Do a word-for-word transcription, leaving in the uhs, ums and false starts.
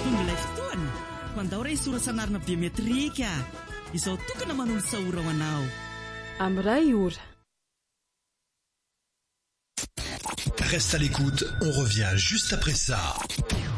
tonga ilay fotoana ko andao ray sora sanarina biometrika izao tokana manolosa ora ho anao amin'ray ora. Reste à l'écoute, on revient juste après ça.